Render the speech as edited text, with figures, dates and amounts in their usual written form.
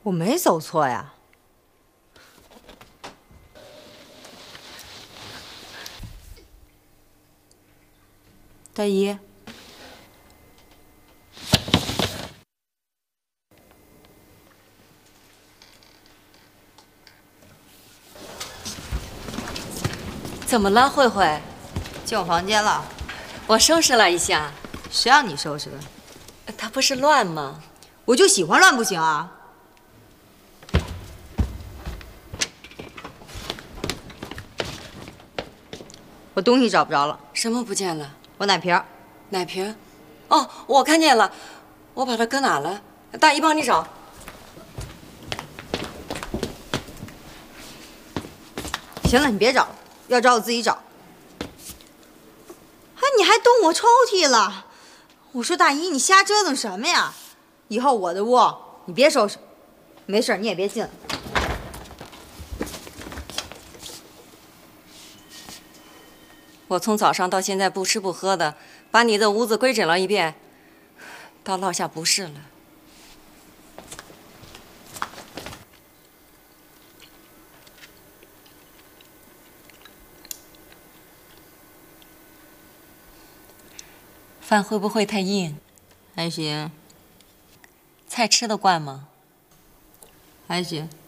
我没走错呀。大姨， 怎么了，慧慧？ 进我房间了。 我收拾了一下。 谁让你收拾的？ 它不是乱吗？ 我就喜欢乱，不行啊？我东西找不着了。 什么不见了？ 我奶瓶。 奶瓶？哦，我看见了，我把它搁哪了？大姨帮你找。 行了，你别找了，要找我自己找。哎，你还动我抽屉了？我说大姨，你瞎折腾什么呀？以后我的屋你别收拾，没事你也别进来。 我从早上到现在不吃不喝的，把你的屋子规整了一遍，倒落下不是了。饭会不会太硬？ 还行。 菜吃得惯吗？ 还行。